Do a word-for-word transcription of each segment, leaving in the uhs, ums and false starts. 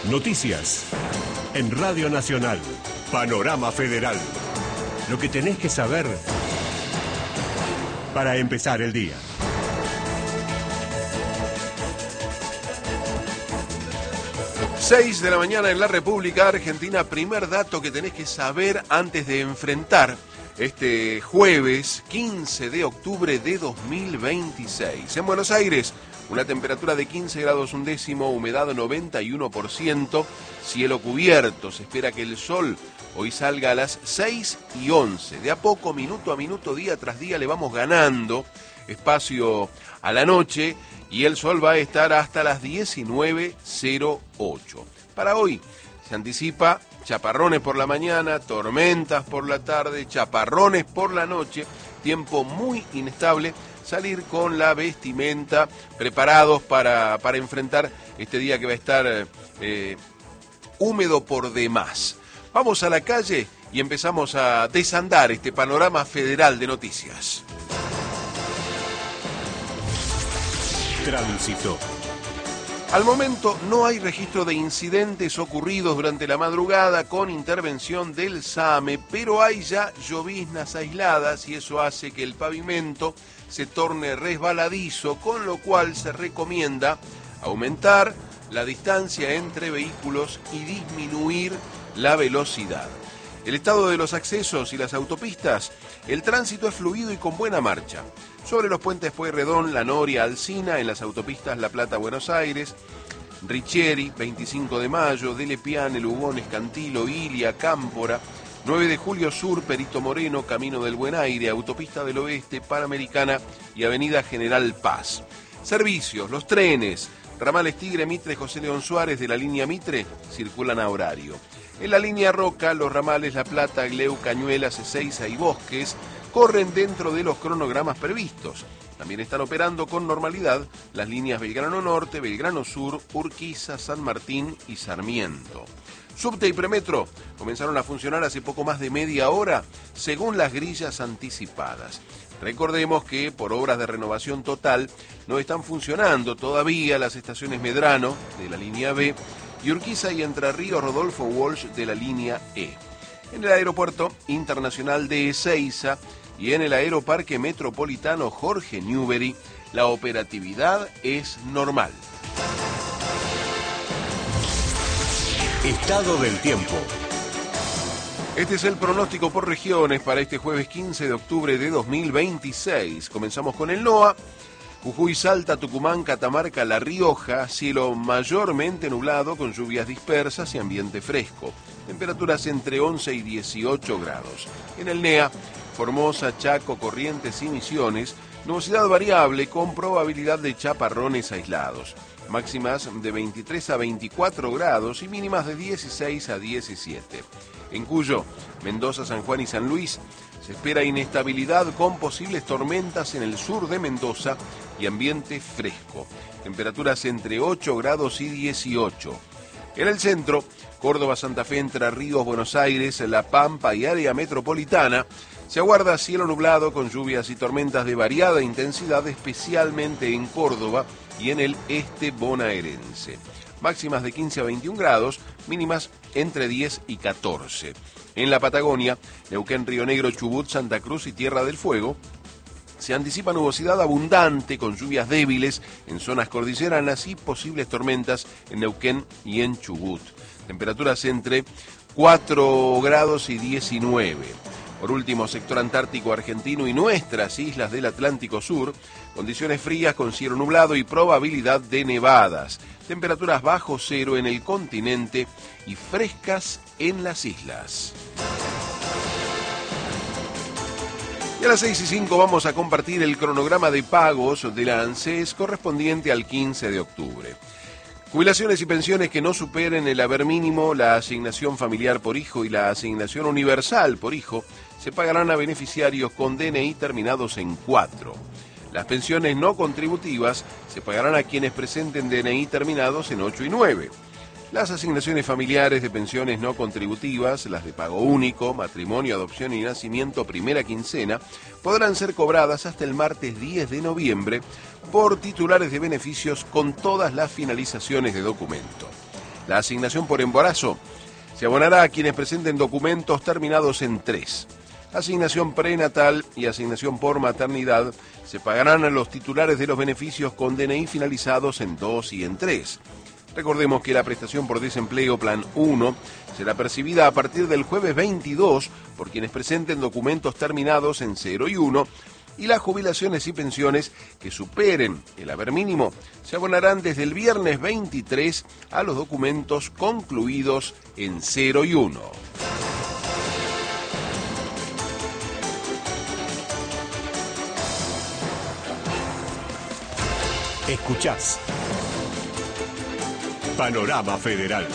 Noticias. En Radio Nacional. Panorama Federal. Lo que tenés que saber para empezar el día. seis de la mañana en la República Argentina. Primer dato que tenés que saber antes de enfrentar este jueves quince de octubre de dos mil veintiséis. En Buenos Aires, una temperatura de quince grados un décimo, humedad noventa y uno por ciento, cielo cubierto. Se espera que el sol hoy salga a las seis y once. De a poco, minuto a minuto, día tras día, le vamos ganando espacio a la noche y el sol va a estar hasta las diecinueve cero ocho. Para hoy se anticipa chaparrones por la mañana, tormentas por la tarde, chaparrones por la noche, tiempo muy inestable. Salir con la vestimenta, preparados para, para enfrentar este día que va a estar eh, húmedo por demás. Vamos a la calle y empezamos a desandar este panorama federal de noticias. Tránsito. Al momento no hay registro de incidentes ocurridos durante la madrugada con intervención del SAME, pero hay ya lloviznas aisladas y eso hace que el pavimento se torne resbaladizo, con lo cual se recomienda aumentar la distancia entre vehículos y disminuir la velocidad. El estado de los accesos y las autopistas, el tránsito es fluido y con buena marcha. Sobre los puentes Pueyrredón, La Noria, Alsina, en las autopistas La Plata, Buenos Aires, Richieri, veinticinco de mayo, Dele Piane, Lugones, Cantilo, Ilia, Cámpora, nueve de julio Sur, Perito Moreno, Camino del Buen Aire, Autopista del Oeste, Panamericana y Avenida General Paz. Servicios, los trenes, ramales Tigre, Mitre, José León Suárez de la línea Mitre circulan a horario. En la línea Roca, los ramales La Plata, Gleu, Cañuelas, Ezeiza y Bosques corren dentro de los cronogramas previstos. También están operando con normalidad las líneas Belgrano Norte, Belgrano Sur, Urquiza, San Martín y Sarmiento. Subte y Premetro comenzaron a funcionar hace poco más de media hora, según las grillas anticipadas. Recordemos que por obras de renovación total no están funcionando todavía las estaciones Medrano de la línea B y Urquiza y Entre Ríos Rodolfo Walsh de la línea E. En el Aeropuerto Internacional de Ezeiza y en el Aeroparque Metropolitano Jorge Newbery, la operatividad es normal. Estado del tiempo. Este es el pronóstico por regiones para este jueves quince de octubre de dos mil veintiséis. Comenzamos con el NOA. Jujuy, Salta, Tucumán, Catamarca, La Rioja, cielo mayormente nublado con lluvias dispersas y ambiente fresco. Temperaturas entre once y dieciocho grados. En el NEA, Formosa, Chaco, Corrientes y Misiones, nubosidad variable con probabilidad de chaparrones aislados. Máximas de veintitrés a veinticuatro grados y mínimas de dieciséis a diecisiete. En Cuyo, Mendoza, San Juan y San Luis, se espera inestabilidad con posibles tormentas en el sur de Mendoza y ambiente fresco. Temperaturas entre ocho grados y dieciocho. En el centro, Córdoba, Santa Fe, Entre Ríos, Buenos Aires, La Pampa y área metropolitana, se aguarda cielo nublado con lluvias y tormentas de variada intensidad, especialmente en Córdoba y en el este bonaerense. Máximas de quince a veintiún grados, mínimas entre diez y catorce. En la Patagonia, Neuquén, Río Negro, Chubut, Santa Cruz y Tierra del Fuego, se anticipa nubosidad abundante con lluvias débiles en zonas cordilleranas y posibles tormentas en Neuquén y en Chubut. Temperaturas entre cuatro grados y diecinueve. Por último, sector antártico argentino y nuestras islas del Atlántico Sur, condiciones frías con cielo nublado y probabilidad de nevadas. Temperaturas bajo cero en el continente y frescas en las islas. Y a las seis y cinco vamos a compartir el cronograma de pagos de la ANSES correspondiente al quince de octubre. Jubilaciones y pensiones que no superen el haber mínimo, la asignación familiar por hijo y la asignación universal por hijo se pagarán a beneficiarios con D N I terminados en cuatro. Las pensiones no contributivas se pagarán a quienes presenten D N I terminados en ocho y nueve. Las asignaciones familiares de pensiones no contributivas, las de pago único, matrimonio, adopción y nacimiento primera quincena, podrán ser cobradas hasta el martes diez de noviembre por titulares de beneficios con todas las finalizaciones de documento. La asignación por embarazo se abonará a quienes presenten documentos terminados en tres. Asignación prenatal y asignación por maternidad se pagarán a los titulares de los beneficios con D N I finalizados en dos y en tres. Recordemos que la prestación por desempleo Plan uno será percibida a partir del jueves veintidós por quienes presenten documentos terminados en cero y uno, y las jubilaciones y pensiones que superen el haber mínimo se abonarán desde el viernes veintitrés a los documentos concluidos en cero y uno. Escuchás Panorama Federal.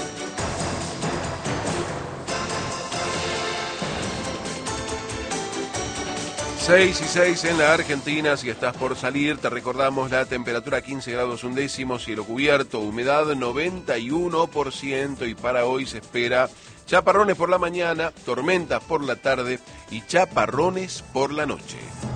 seis y seis en la Argentina. Si estás por salir, te recordamos la temperatura quince grados un décimo, cielo cubierto, humedad noventa y uno por ciento, y para hoy se espera chaparrones por la mañana, tormentas por la tarde y chaparrones por la noche.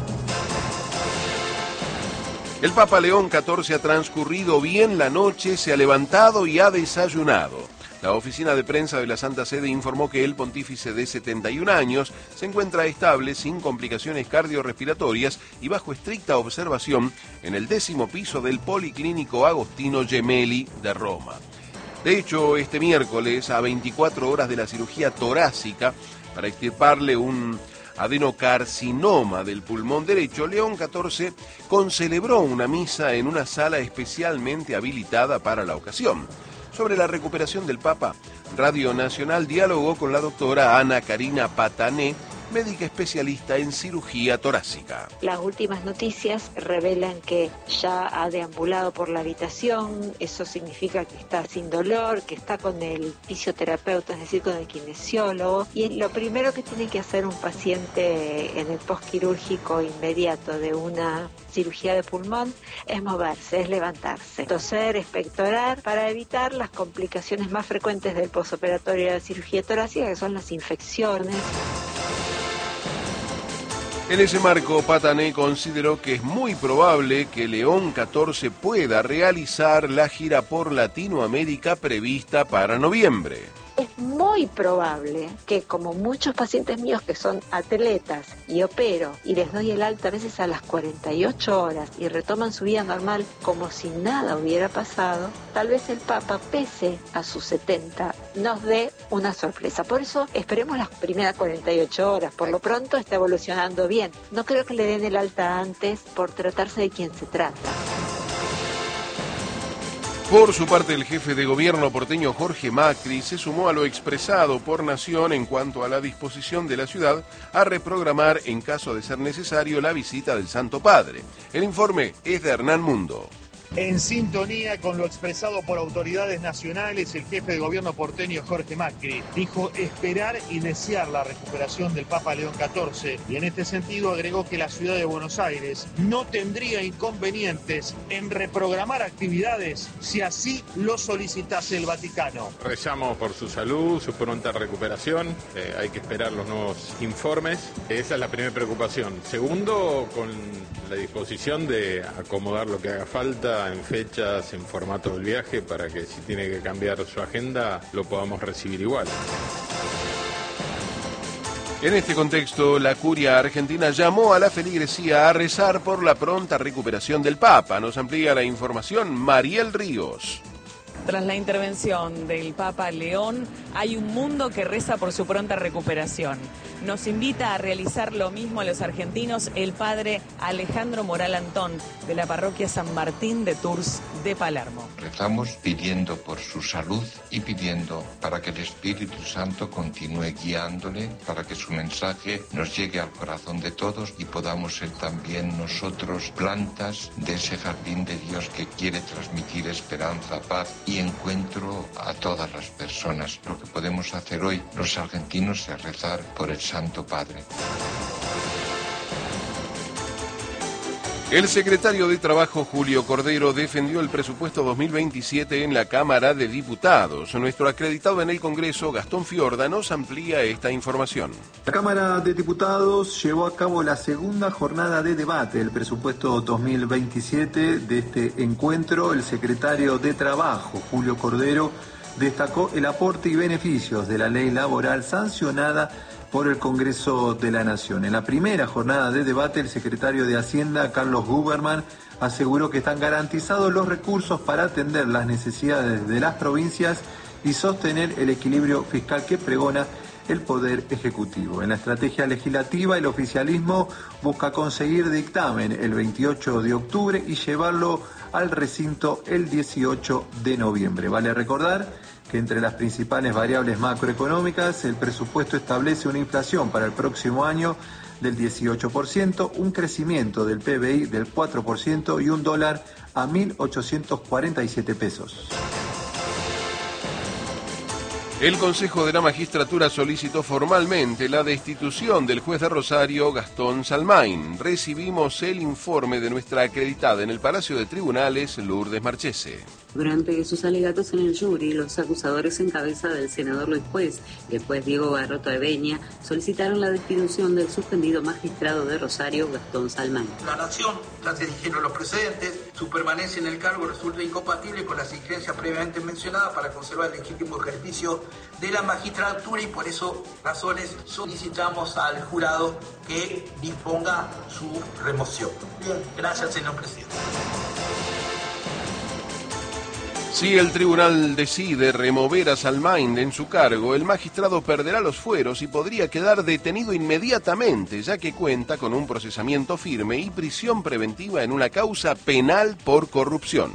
El Papa León catorce ha transcurrido bien la noche, se ha levantado y ha desayunado. La oficina de prensa de la Santa Sede informó que el pontífice de setenta y un años se encuentra estable, sin complicaciones cardiorrespiratorias y bajo estricta observación en el décimo piso del Policlínico Agostino Gemelli de Roma. De hecho, este miércoles, a veinticuatro horas de la cirugía torácica para extirparle un adenocarcinoma del pulmón derecho, León catorce concelebró una misa en una sala especialmente habilitada para la ocasión. Sobre la recuperación del Papa, Radio Nacional dialogó con la doctora Ana Karina Patané, médica especialista en cirugía torácica. Las últimas noticias revelan que ya ha deambulado por la habitación, eso significa que está sin dolor, que está con el fisioterapeuta, es decir, con el kinesiólogo, y lo primero que tiene que hacer un paciente en el postquirúrgico inmediato de una cirugía de pulmón es moverse, es levantarse, toser, expectorar, para evitar las complicaciones más frecuentes del postoperatorio de la cirugía torácica, que son las infecciones. En ese marco, Patané consideró que es muy probable que León catorce pueda realizar la gira por Latinoamérica prevista para noviembre. Es muy probable que, como muchos pacientes míos que son atletas y opero y les doy el alta a veces a las cuarenta y ocho horas y retoman su vida normal como si nada hubiera pasado, tal vez el Papa, pese a sus setenta, nos dé una sorpresa. Por eso esperemos las primeras cuarenta y ocho horas. Por lo pronto está evolucionando bien. No creo que le den el alta antes por tratarse de quien se trata. Por su parte, el jefe de gobierno porteño Jorge Macri se sumó a lo expresado por Nación en cuanto a la disposición de la ciudad a reprogramar, en caso de ser necesario, la visita del Santo Padre. El informe es de Hernán Mundo. En sintonía con lo expresado por autoridades nacionales, el jefe de gobierno porteño Jorge Macri dijo esperar y desear la recuperación del Papa León catorce, y en este sentido agregó que la ciudad de Buenos Aires no tendría inconvenientes en reprogramar actividades si así lo solicitase el Vaticano. Rezamos por su salud, su pronta recuperación, eh, hay que esperar los nuevos informes, esa es la primera preocupación. Segundo, con la disposición de acomodar lo que haga falta en fechas, en formato del viaje, para que si tiene que cambiar su agenda lo podamos recibir igual. En este contexto, la curia argentina llamó a la feligresía a rezar por la pronta recuperación del Papa. Nos amplía la información Mariel Ríos. Tras la intervención del Papa León, hay un mundo que reza por su pronta recuperación. Nos invita a realizar lo mismo a los argentinos el padre Alejandro Moral Antón, de la parroquia San Martín de Tours de Palermo. Rezamos pidiendo por su salud y pidiendo para que el Espíritu Santo continúe guiándole, para que su mensaje nos llegue al corazón de todos y podamos ser también nosotros plantas de ese jardín de Dios que quiere transmitir esperanza, paz y encuentro a todas las personas. Lo que podemos hacer hoy los argentinos es rezar por el Santo Padre. El secretario de Trabajo, Julio Cordero, defendió el presupuesto dos mil veintisiete en la Cámara de Diputados. Nuestro acreditado en el Congreso, Gastón Fiorda, nos amplía esta información. La Cámara de Diputados llevó a cabo la segunda jornada de debate del presupuesto dos mil veintisiete. De este encuentro, el secretario de Trabajo, Julio Cordero, destacó el aporte y beneficios de la ley laboral sancionada por el Congreso de la Nación. En la primera jornada de debate, el secretario de Hacienda, Carlos Guberman, aseguró que están garantizados los recursos para atender las necesidades de las provincias y sostener el equilibrio fiscal que pregona el Poder Ejecutivo. En la estrategia legislativa, el oficialismo busca conseguir dictamen el veintiocho de octubre y llevarlo al recinto el dieciocho de noviembre. Vale recordar que entre las principales variables macroeconómicas, el presupuesto establece una inflación para el próximo año del dieciocho por ciento, un crecimiento del P B I del cuatro por ciento y un dólar a mil ochocientos cuarenta y siete pesos. El Consejo de la Magistratura solicitó formalmente la destitución del juez de Rosario, Gastón Salmain. Recibimos el informe de nuestra acreditada en el Palacio de Tribunales, Lourdes Marchese. Durante sus alegatos en el jury, los acusadores en cabeza del senador Luis Juez y el juez Diego Garroto Eveña solicitaron la destitución del suspendido magistrado de Rosario, Gastón Salmain. La Nación, ya se dijeron los precedentes, su permanencia en el cargo resulta incompatible con las exigencias previamente mencionadas para conservar el legítimo ejercicio de la magistratura y por eso razones solicitamos al jurado que disponga su remoción. Bien, gracias, señor presidente. Si el tribunal decide remover a Salmain en su cargo, el magistrado perderá los fueros y podría quedar detenido inmediatamente, ya que cuenta con un procesamiento firme y prisión preventiva en una causa penal por corrupción.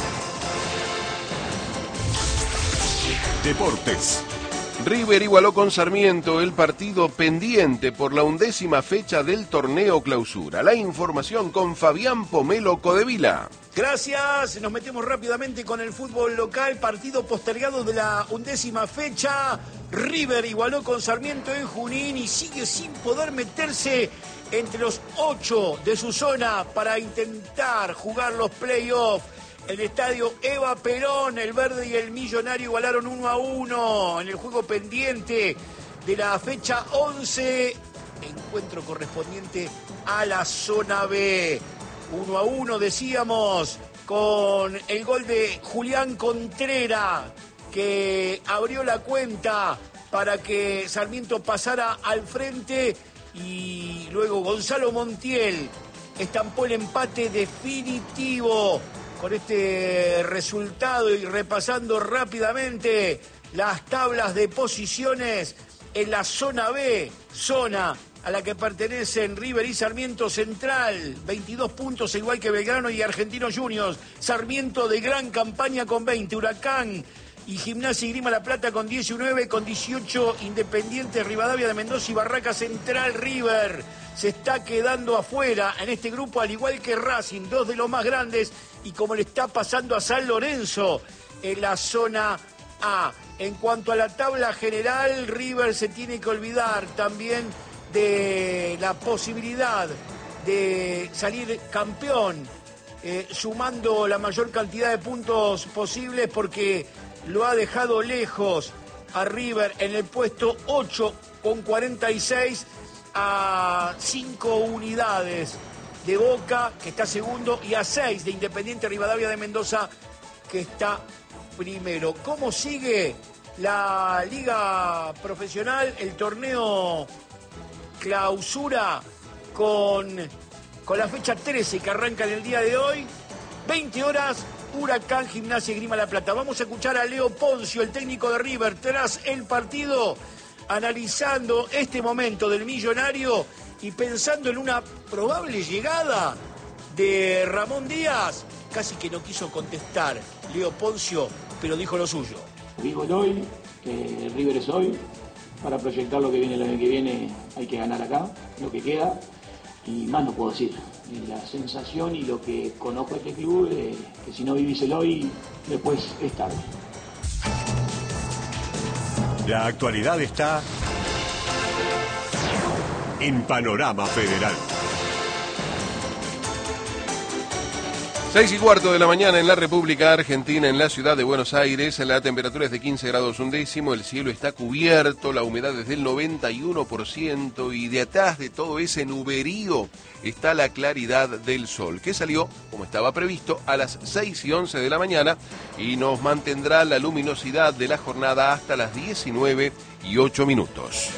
Deportes. River igualó con Sarmiento el partido pendiente por la undécima fecha del torneo Clausura. La información con Fabián Pomelo Codevila. Gracias, nos metemos rápidamente con el fútbol local, partido postergado de la undécima fecha. River igualó con Sarmiento en Junín y sigue sin poder meterse entre los ocho de su zona para intentar jugar los playoffs. El estadio Eva Perón, el verde y el millonario igualaron uno a uno en el juego pendiente de la fecha once, encuentro correspondiente a la zona B. uno a uno, decíamos, con el gol de Julián Contreras, que abrió la cuenta para que Sarmiento pasara al frente, y luego Gonzalo Montiel estampó el empate definitivo. Con este resultado y repasando rápidamente las tablas de posiciones en la zona B, zona a la que pertenecen River y Sarmiento Central, veintidós puntos, igual que Belgrano y Argentinos Juniors. Sarmiento de gran campaña con veinte, Huracán y Gimnasia y Grima La Plata con diecinueve, con dieciocho Independiente, Rivadavia de Mendoza y Barraca Central. River se está quedando afuera en este grupo, al igual que Racing, dos de los más grandes, y como le está pasando a San Lorenzo en la zona A. En cuanto a la tabla general, River se tiene que olvidar también de la posibilidad de salir campeón, eh, sumando la mayor cantidad de puntos posibles, porque lo ha dejado lejos a River en el puesto ocho con cuarenta y seis, a cinco unidades de Boca, que está segundo, y a seis de Independiente Rivadavia de Mendoza, que está primero. ¿Cómo sigue la liga profesional, el torneo Clausura, con, con la fecha trece que arranca en el día de hoy? veinte horas, Huracán, Gimnasia y Grima La Plata. Vamos a escuchar a Leo Poncio, el técnico de River, tras el partido, analizando este momento del millonario y pensando en una probable llegada de Ramón Díaz. Casi que no quiso contestar Leo Poncio, pero dijo lo suyo. Vivo el hoy, eh, el River es hoy. Para proyectar lo que viene el año que viene hay que ganar acá, lo que queda, y más no puedo decir. La sensación y lo que conozco de este club, eh, que si no vivís el hoy, después es tarde. La actualidad está en Panorama Federal. Seis y cuarto de la mañana en la República Argentina, en la ciudad de Buenos Aires. La temperatura es de quince grados un décimo, el cielo está cubierto, la humedad es del noventa y uno por ciento y detrás de todo ese nuberío está la claridad del sol, que salió, como estaba previsto, a las seis y once de la mañana y nos mantendrá la luminosidad de la jornada hasta las diecinueve y ocho minutos.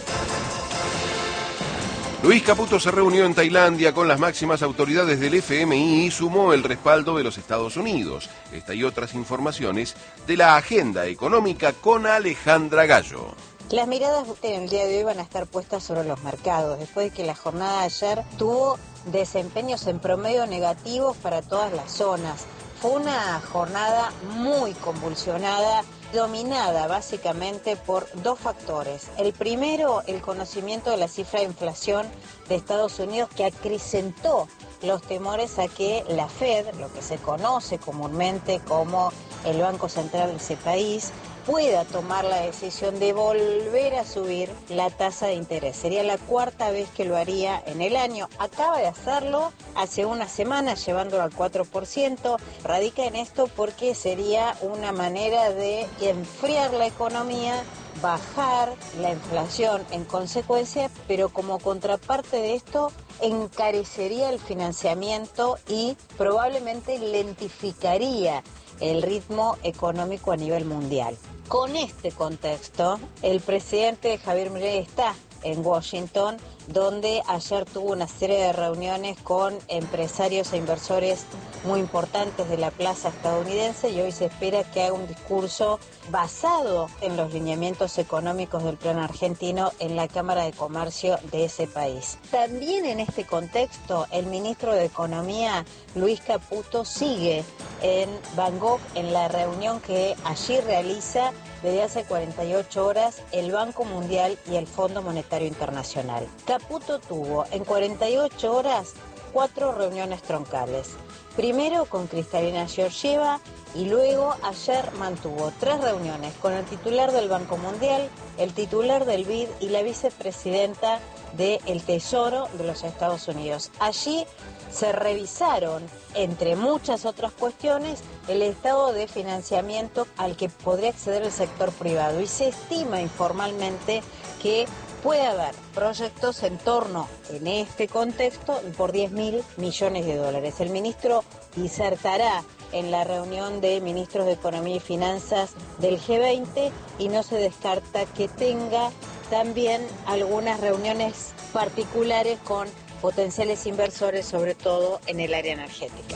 Luis Caputo se reunió en Tailandia con las máximas autoridades del F M I y sumó el respaldo de los Estados Unidos. Esta y otras informaciones de la agenda económica con Alejandra Gallo. Las miradas en el día de hoy van a estar puestas sobre los mercados, después de que la jornada de ayer tuvo desempeños en promedio negativos para todas las zonas. Fue una jornada muy convulsionada, dominada básicamente por dos factores. El primero, el conocimiento de la cifra de inflación de Estados Unidos, que acrecentó los temores a que la Fed, lo que se conoce comúnmente como el Banco Central de ese país, pueda tomar la decisión de volver a subir la tasa de interés. Sería la cuarta vez que lo haría en el año. Acaba de hacerlo hace una semana, llevándolo al cuatro por ciento. Radica en esto porque sería una manera de enfriar la economía, bajar la inflación en consecuencia, pero como contraparte de esto, encarecería el financiamiento y probablemente lentificaría el ritmo económico a nivel mundial. Con este contexto, el presidente Javier Milei está en Washington, donde ayer tuvo una serie de reuniones con empresarios e inversores muy importantes de la plaza estadounidense y hoy se espera que haga un discurso basado en los lineamientos económicos del plan argentino en la Cámara de Comercio de ese país. También en este contexto, el ministro de Economía, Luis Caputo, sigue en Bangkok en la reunión que allí realiza desde hace cuarenta y ocho horas el Banco Mundial y el Fondo Monetario Internacional. Caputo tuvo en cuarenta y ocho horas cuatro reuniones troncales. Primero con Kristalina Georgieva y luego ayer mantuvo tres reuniones con el titular del Banco Mundial, el titular del B I D y la vicepresidenta del Tesoro de los Estados Unidos. Allí se revisaron, entre muchas otras cuestiones, el estado de financiamiento al que podría acceder el sector privado y se estima informalmente que puede haber proyectos en torno, en este contexto, por diez mil millones de dólares. El ministro disertará en la reunión de ministros de Economía y Finanzas del G veinte y no se descarta que tenga también algunas reuniones particulares con potenciales inversores, sobre todo en el área energética.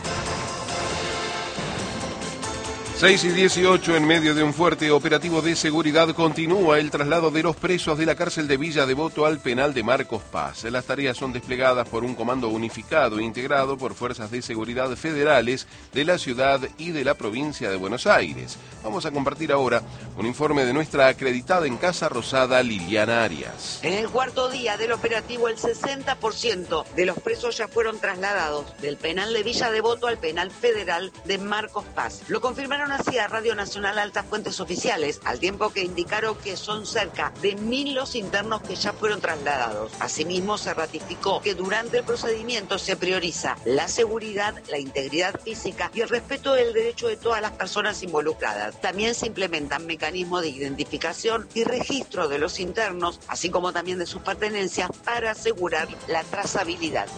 seis y dieciocho, en medio de un fuerte operativo de seguridad, continúa el traslado de los presos de la cárcel de Villa Devoto al penal de Marcos Paz. Las tareas son desplegadas por un comando unificado integrado por fuerzas de seguridad federales de la ciudad y de la provincia de Buenos Aires. Vamos a compartir ahora un informe de nuestra acreditada en Casa Rosada, Liliana Arias. En el cuarto día del operativo, el sesenta por ciento de los presos ya fueron trasladados del penal de Villa Devoto al penal federal de Marcos Paz. Lo confirmaron así a Radio Nacional altas fuentes oficiales, al tiempo que indicaron que son cerca de mil los internos que ya fueron trasladados. Asimismo, se ratificó que durante el procedimiento se prioriza la seguridad, la integridad física y el respeto del derecho de todas las personas involucradas. También se implementan mecanismos de identificación y registro de los internos, así como también de sus pertenencias, para asegurar la trazabilidad.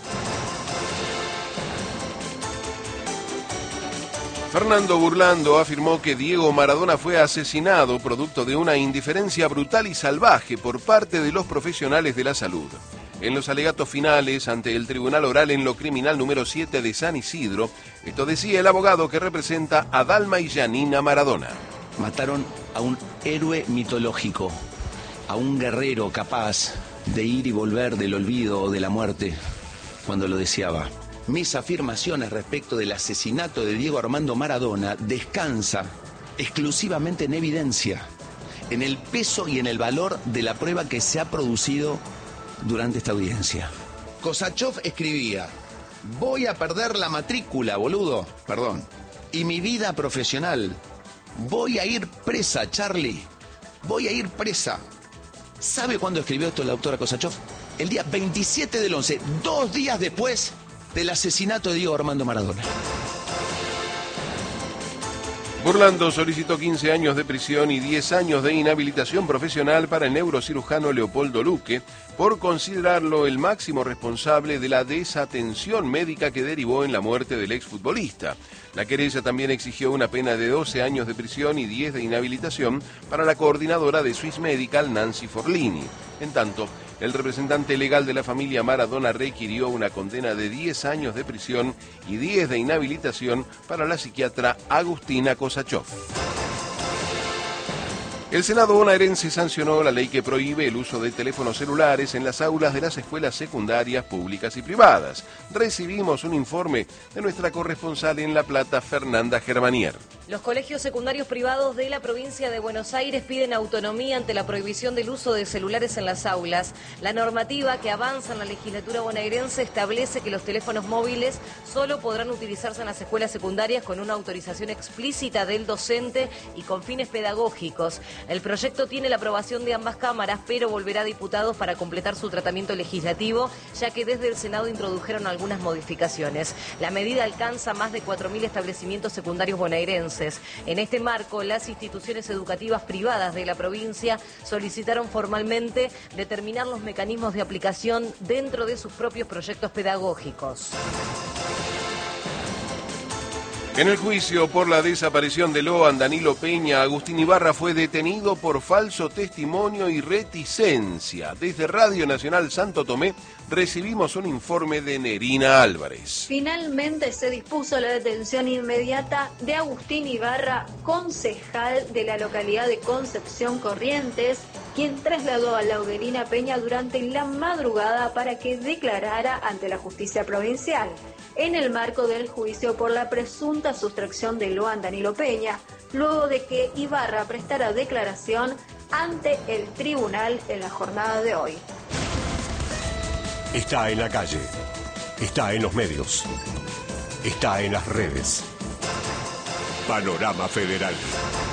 Fernando Burlando afirmó que Diego Maradona fue asesinado producto de una indiferencia brutal y salvaje por parte de los profesionales de la salud. En los alegatos finales ante el Tribunal Oral en lo Criminal número siete de San Isidro, esto decía el abogado que representa a Dalma y Janina Maradona. Mataron a un héroe mitológico, a un guerrero capaz de ir y volver del olvido o de la muerte cuando lo deseaba. Mis afirmaciones respecto del asesinato de Diego Armando Maradona descansa exclusivamente en evidencia, en el peso y en el valor de la prueba que se ha producido durante esta audiencia. Kosachov escribía: voy a perder la matrícula, boludo, perdón, y mi vida profesional. Voy a ir presa, Charlie, voy a ir presa. ¿Sabe cuándo escribió esto la doctora Kosachov? El día veintisiete del once, dos días después del asesinato de Diego Armando Maradona. Burlando solicitó quince años de prisión y diez años de inhabilitación profesional para el neurocirujano Leopoldo Luque por considerarlo el máximo responsable de la desatención médica que derivó en la muerte del exfutbolista. La querella también exigió una pena de doce años de prisión y diez de inhabilitación para la coordinadora de Swiss Medical, Nancy Forlini. En tanto, el representante legal de la familia Maradona requirió una condena de diez años de prisión y diez de inhabilitación para la psiquiatra Agustina Kosachov. El Senado bonaerense sancionó la ley que prohíbe el uso de teléfonos celulares en las aulas de las escuelas secundarias públicas y privadas. Recibimos un informe de nuestra corresponsal en La Plata, Fernanda Germanier. Los colegios secundarios privados de la provincia de Buenos Aires piden autonomía ante la prohibición del uso de celulares en las aulas. La normativa que avanza en la legislatura bonaerense establece que los teléfonos móviles solo podrán utilizarse en las escuelas secundarias con una autorización explícita del docente y con fines pedagógicos. El proyecto tiene la aprobación de ambas cámaras, pero volverá a diputados para completar su tratamiento legislativo, ya que desde el Senado introdujeron algunas modificaciones. La medida alcanza más de cuatro mil establecimientos secundarios bonaerenses. En este marco, las instituciones educativas privadas de la provincia solicitaron formalmente determinar los mecanismos de aplicación dentro de sus propios proyectos pedagógicos. En el juicio por la desaparición de Loan Danilo Peña, Agustín Ibarra fue detenido por falso testimonio y reticencia. Desde Radio Nacional Santo Tomé recibimos un informe de Nerina Álvarez. Finalmente se dispuso la detención inmediata de Agustín Ibarra, concejal de la localidad de Concepción Corrientes, quien trasladó a Laudelina Peña durante la madrugada para que declarara ante la justicia provincial, en el marco del juicio por la presunta sustracción de Loan Danilo Peña, luego de que Ibarra prestara declaración ante el tribunal en la jornada de hoy. Está en la calle, está en los medios, está en las redes. Panorama Federal.